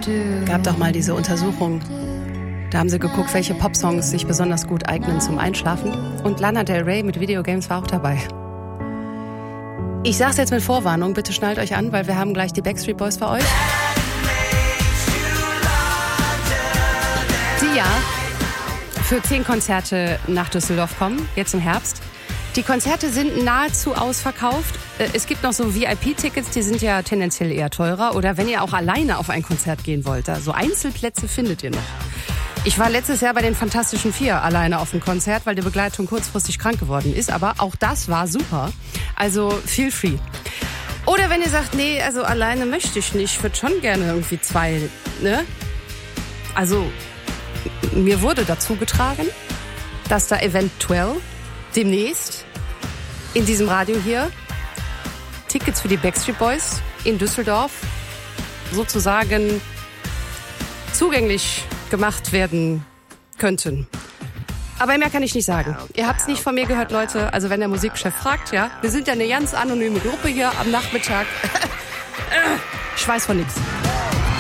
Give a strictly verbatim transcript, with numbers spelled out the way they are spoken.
Gab doch mal diese Untersuchung. Da haben sie geguckt, welche Popsongs sich besonders gut eignen zum Einschlafen. Und Lana Del Rey mit Videogames war auch dabei. Ich sag's jetzt mit Vorwarnung, bitte schnallt euch an, weil wir haben gleich die Backstreet Boys für euch. Die ja für zehn Konzerte nach Düsseldorf kommen, jetzt im Herbst. Die Konzerte sind nahezu ausverkauft. Es gibt noch so V I P-Tickets, die sind ja tendenziell eher teurer. Oder wenn ihr auch alleine auf ein Konzert gehen wollt, so Einzelplätze findet ihr noch. Ich war letztes Jahr bei den Fantastischen Vier alleine auf dem Konzert, weil die Begleitung kurzfristig krank geworden ist. Aber auch das war super. Also feel free. Oder wenn ihr sagt, nee, also alleine möchte ich nicht, ich würde schon gerne irgendwie zwei, ne? Also mir wurde dazu getragen, dass da eventuell demnächst in diesem Radio hier Tickets für die Backstreet Boys in Düsseldorf sozusagen zugänglich gemacht werden könnten. Aber mehr kann ich nicht sagen. Ihr habt's nicht von mir gehört, Leute. Also wenn der Musikchef fragt, ja, wir sind ja eine ganz anonyme Gruppe hier am Nachmittag. Ich weiß von nichts.